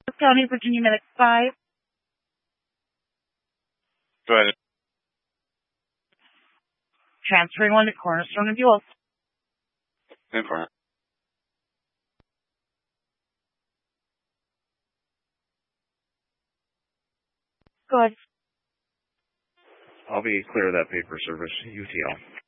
County, Virginia Medic 5. Go ahead. Transferring one to Cornerstone of Buell. Inform. Good. I'll be clear of that paper service, UTL.